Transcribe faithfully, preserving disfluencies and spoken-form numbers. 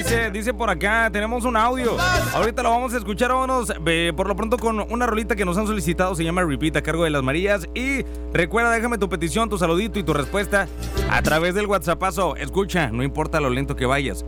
Dice, dice por acá, tenemos un audio. Ahorita lo vamos a escuchar, vámonos eh, por lo pronto con una rolita que nos han solicitado, se llama Repeat, a cargo de Las Marías. Y recuerda, déjame tu petición, tu saludito y tu respuesta a través del WhatsAppazo. Escucha, no importa lo lento que vayas,